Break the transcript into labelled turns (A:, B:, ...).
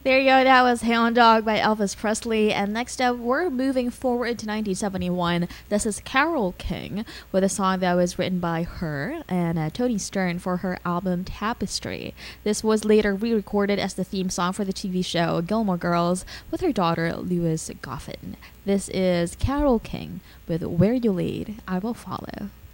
A: There you go. That was Hound Dog by Elvis Presley. And next up, we're moving forward to 1971. This is Carole King with a song that was written by her and Tony Stern for her album Tapestry. This was later re-recorded as the theme song for the TV show Gilmore Girls with her daughter Louise Goffin. This is Carole King with Where You Lead, I Will Follow.